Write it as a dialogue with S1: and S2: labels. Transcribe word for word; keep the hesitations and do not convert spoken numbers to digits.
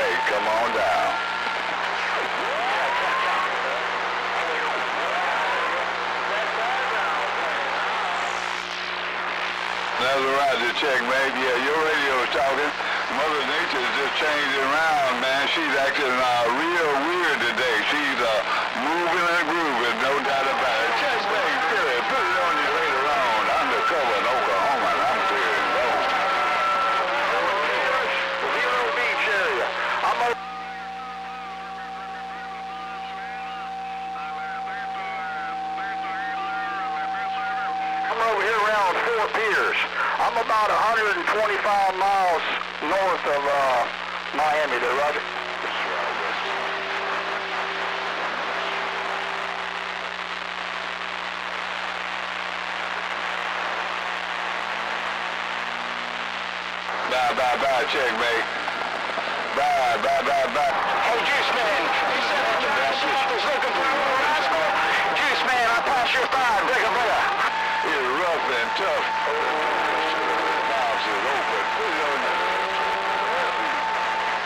S1: checkmate. Come on down. That's right, the checkmate. Yeah, your radio is talking. Mother Nature is just changing around, man. She's acting uh, real weird today. She's uh, moving and grooving, no doubt about it. Checkmate, period. Put it on you later on. Undercover in Oklahoma, and I'm clear and low. Zero Beach area. I'm over. I'm over here around Fort Pierce. I'm about one hundred twenty-five miles north of uh, Miami there, Roger. Bye, bye, bye, checkmate. Bye, bye, bye, bye. Hey, Juice Man, he said that the best is looking for you, rascal. Juice Man, I pass your fire, break a brother. It's rough and tough. Mouth is open.